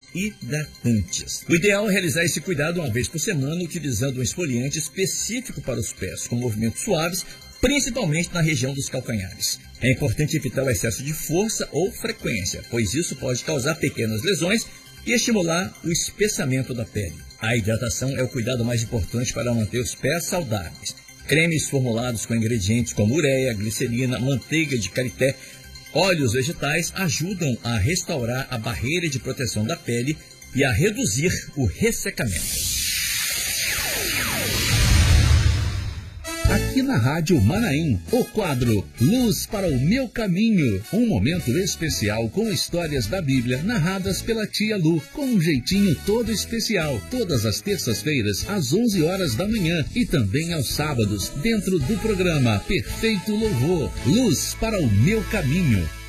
hidratantes. O ideal é realizar esse cuidado uma vez por semana, utilizando um esfoliante específico para os pés, com movimentos suaves, principalmente na região dos calcanhares. É importante evitar o excesso de força ou frequência, pois isso pode causar pequenas lesões e estimular o espessamento da pele. A hidratação é o cuidado mais importante para manter os pés saudáveis. Cremes formulados com ingredientes como ureia, glicerina, manteiga de karité, óleos vegetais ajudam a restaurar a barreira de proteção da pele e a reduzir o ressecamento. Aqui na Rádio Manaim, o quadro Luz para o Meu Caminho. Um momento especial com histórias da Bíblia narradas pela tia Lu, com um jeitinho todo especial. Todas as terças-feiras, às 11 horas da manhã e também aos sábados, dentro do programa Perfeito Louvor. Luz para o Meu Caminho.